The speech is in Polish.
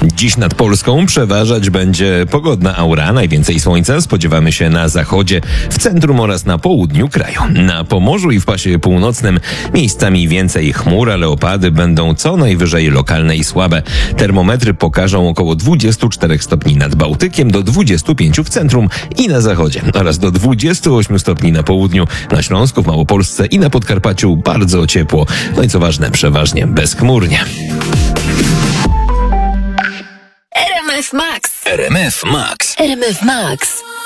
Dziś nad Polską przeważać będzie pogodna aura. Najwięcej słońca spodziewamy się na zachodzie, w centrum oraz na południu kraju. Na Pomorzu i w pasie północnym miejscami więcej chmur, ale opady będą co najwyżej lokalne i słabe. Termometry pokażą około 24 stopni nad Bałtykiem, do 25 w centrum i na zachodzie oraz do 28 stopni na południu, na Śląsku, w Małopolsce i na Podkarpaciu bardzo ciepło. No i co ważne, przeważnie bezchmurnie. RMF Max. RMF Max. RMF Max.